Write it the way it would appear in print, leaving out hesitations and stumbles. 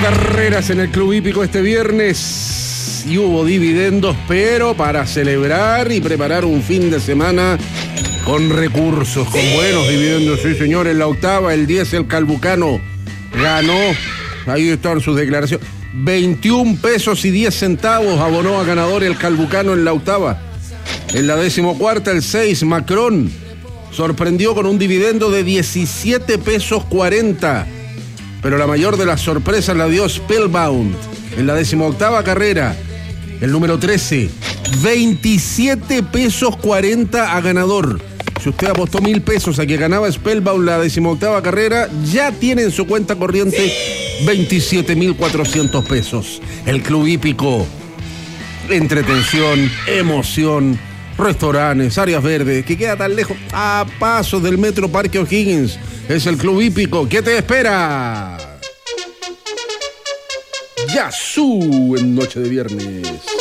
carreras en el Club Hípico este viernes y hubo dividendos, pero para celebrar y preparar un fin de semana con recursos, con buenos dividendos. Sí, señor, en la octava, el 10, el Calbucano ganó, ahí están sus declaraciones, 21 pesos y 10 centavos abonó a ganador el Calbucano en la octava. En la 14ª, el 6, Macron, sorprendió con un dividendo de 17 pesos 40. Pero la mayor de las sorpresas la dio Spellbound en la 18ª carrera. El número 13, 27 pesos 40 a ganador. Si usted apostó 1.000 pesos a que ganaba Spellbound la 18ª carrera, ya tiene en su cuenta corriente 27.400 pesos. El Club Hípico, entretención, emoción, restaurantes, áreas verdes, que queda tan lejos, a pasos del Metro Parque O'Higgins. Es el Club Hípico. ¿Qué te espera? Yazú en noche de viernes.